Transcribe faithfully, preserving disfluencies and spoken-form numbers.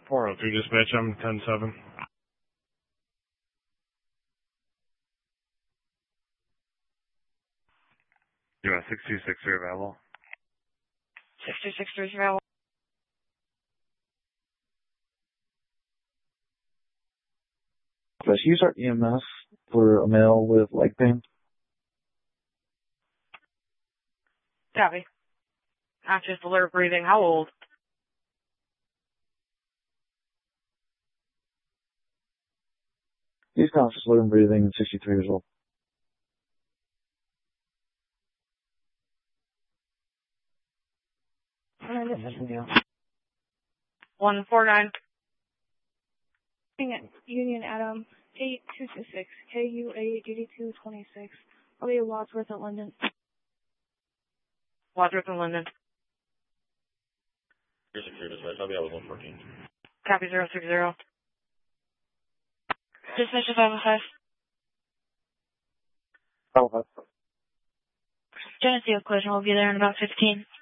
four oh two dispatch, I'm ten seven. You want six two six three available? six two six three available. Let's use our E M S for a male with leg pain. Copy. Conscious, alert, breathing. How old? He's conscious, alert, and breathing, sixty-three years old. one four nine. Union Adam, eight two two six, K U A eighty-two twenty-six. I'll be Wadsworth at London. Wadsworth and London. Here's a clear dispatch. I'll be out with one fourteen. Copy zero six zero. Dispatch to five oh five. Oh, Geneseo collision will be there in about fifteen.